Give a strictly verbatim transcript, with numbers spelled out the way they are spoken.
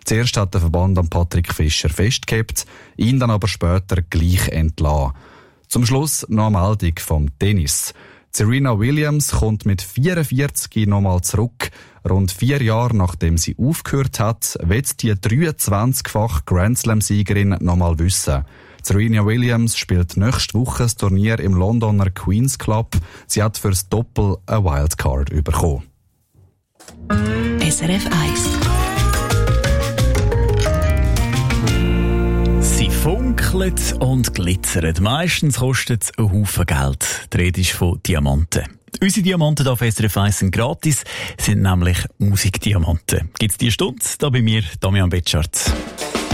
Zuerst hat der Verband an Patrick Fischer festgehalten, ihn dann aber später gleich entlassen. Zum Schluss noch eine Meldung vom Tennis. Serena Williams kommt mit vierundvierzig nochmal zurück. Rund vier Jahre nachdem sie aufgehört hat, wird die dreiundzwanzigfache Grand Slam-Siegerin nochmal wissen. Serena Williams spielt nächste Woche das Turnier im Londoner Queen's Club. Sie hat fürs Doppel eine Wildcard bekommen. S R F eins. Sie funkelt und glitzert. Meistens kostet es einen Haufen Geld. Die Rede ist von Diamanten. Unsere Diamanten auf S R F eins sind gratis, sind nämlich Musikdiamanten. Gibt's die Stunde? Da bei mir, Damian Betschart.